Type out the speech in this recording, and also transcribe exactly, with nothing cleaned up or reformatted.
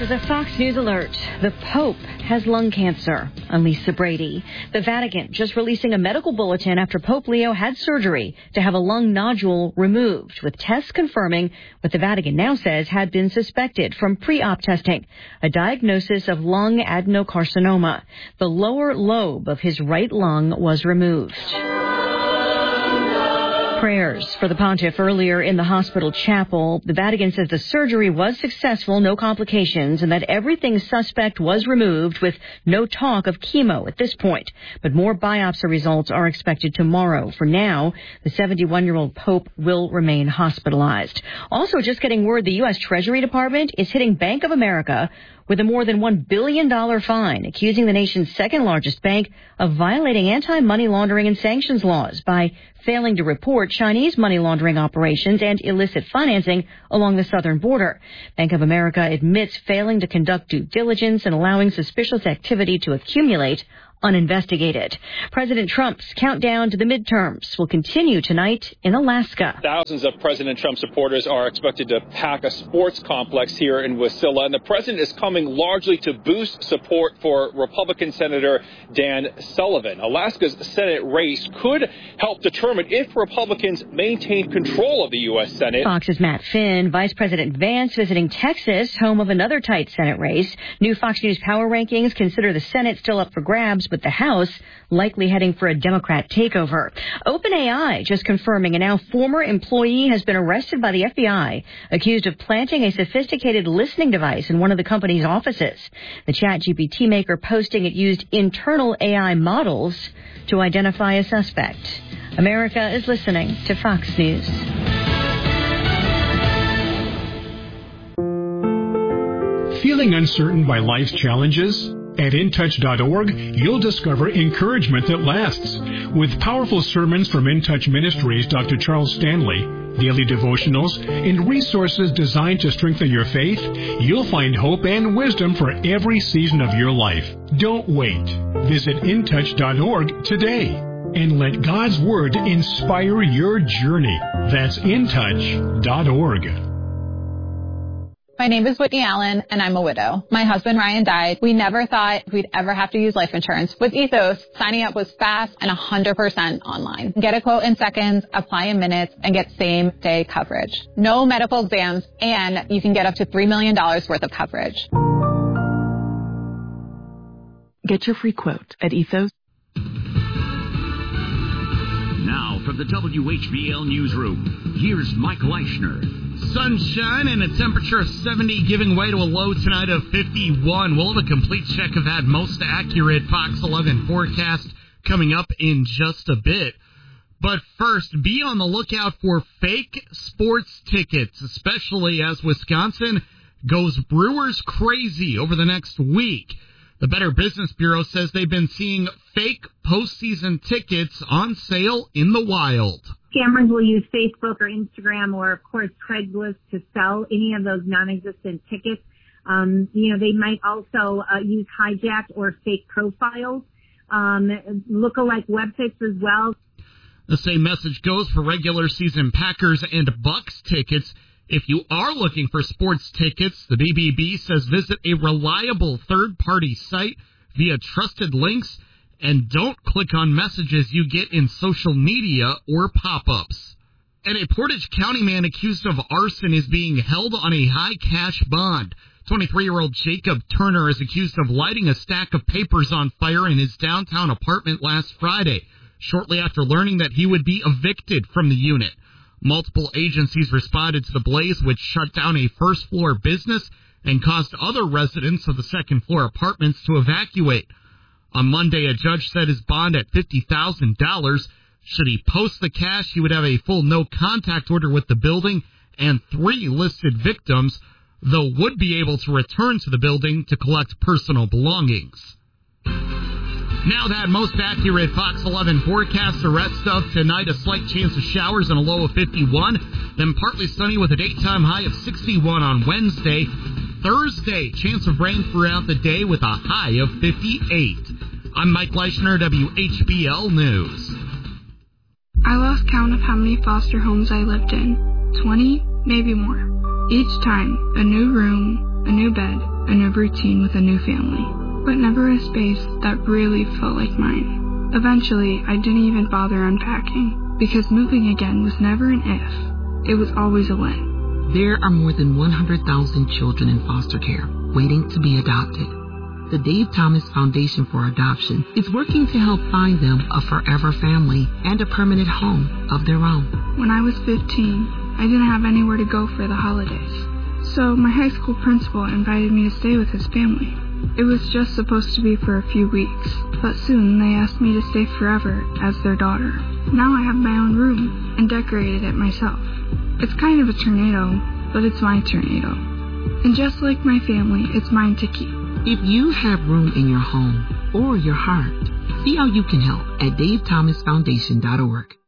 is a Fox News alert. The Pope has lung cancer. I'm Lisa Brady. The Vatican just releasing a medical bulletin after Pope Leo had surgery to have a lung nodule removed, with tests confirming what the Vatican now says had been suspected from pre-op testing, a diagnosis of lung adenocarcinoma. The lower lobe of his right lung was removed. Prayers for the pontiff earlier in the hospital chapel. The Vatican says the surgery was successful, no complications, and that everything suspect was removed with no talk of chemo at this point. But more biopsy results are expected tomorrow. For now, the seventy-one-year-old Pope will remain hospitalized. Also, just getting word the U S Treasury Department is hitting Bank of America with a more than one billion dollars fine, accusing the nation's second-largest bank of violating anti-money laundering and sanctions laws by failing to report Chinese money laundering operations and illicit financing along the southern border. Bank of America admits failing to conduct due diligence and allowing suspicious activity to accumulate uninvestigated. President Trump's countdown to the midterms will continue tonight in Alaska. Thousands of President Trump supporters are expected to pack a sports complex here in Wasilla, and the president is coming largely to boost support for Republican Senator Dan Sullivan. Alaska's Senate race could help determine if Republicans maintain control of the U S Senate. Fox's Matt Finn, Vice President Vance visiting Texas, home of another tight Senate race. New Fox News power rankings consider the Senate still up for grabs, with the House likely heading for a Democrat takeover. OpenAI just confirming a now former employee has been arrested by the F B I, accused of planting a sophisticated listening device in one of the company's offices. The ChatGPT maker posting it used internal A I models to identify a suspect. America is listening to Fox News. Feeling uncertain by life's challenges? At in touch dot org, you'll discover encouragement that lasts. With powerful sermons from In Touch Ministries' Doctor Charles Stanley, daily devotionals, and resources designed to strengthen your faith, you'll find hope and wisdom for every season of your life. Don't wait. Visit in touch dot org today and let God's Word inspire your journey. That's in touch dot org. My name is Whitney Allen, and I'm a widow. My husband, Ryan, died. We never thought we'd ever have to use life insurance. With Ethos, signing up was fast and one hundred percent online. Get a quote in seconds, apply in minutes, and get same-day coverage. No medical exams, and you can get up to three million dollars worth of coverage. Get your free quote at Ethos. Now, from the W H B L Newsroom, here's Mike Leischner. Sunshine and a temperature of seventy, giving way to a low tonight of fifty-one. We'll have a complete check of that most accurate Fox eleven forecast coming up in just a bit. But first, be on the lookout for fake sports tickets, especially as Wisconsin goes Brewers crazy over the next week. The Better Business Bureau says they've been seeing fake postseason tickets on sale in the wild. Scammers will use Facebook or Instagram or, of course, Craigslist to sell any of those non-existent tickets. Um, you know, they might also uh, use hijacked or fake profiles, um, lookalike websites as well. The same message goes for regular season Packers and Bucks tickets. If you are looking for sports tickets, the B B B says visit a reliable third-party site via trusted links, and don't click on messages you get in social media or pop-ups. And a Portage County man accused of arson is being held on a high cash bond. twenty-three-year-old Jacob Turner is accused of lighting a stack of papers on fire in his downtown apartment last Friday, shortly after learning that he would be evicted from the unit. Multiple agencies responded to the blaze, which shut down a first-floor business and caused other residents of the second-floor apartments to evacuate. On Monday, a judge set his bond at fifty thousand dollars. Should he post the cash, he would have a full no-contact order with the building and three listed victims, though would be able to return to the building to collect personal belongings. Now that most accurate Fox eleven forecast, the rest of tonight, a slight chance of showers and a low of fifty-one. Then partly sunny with a daytime high of sixty-one on Wednesday. Thursday, chance of rain throughout the day with a high of fifty-eight. I'm Mike Leischner, W H B L News. I lost count of how many foster homes I lived in. twenty, maybe more. Each time, a new room, a new bed, a new routine with a new family, but never a space that really felt like mine. Eventually, I didn't even bother unpacking, because moving again was never an if, it was always a when. There are more than one hundred thousand children in foster care waiting to be adopted. The Dave Thomas Foundation for Adoption is working to help find them a forever family and a permanent home of their own. When I was fifteen, I didn't have anywhere to go for the holidays. So my high school principal invited me to stay with his family. It was just supposed to be for a few weeks, but soon they asked me to stay forever as their daughter. Now I have my own room and decorated it myself. It's kind of a tornado, but it's my tornado. And just like my family, it's mine to keep. If you have room in your home or your heart, see how you can help at dave thomas foundation dot org.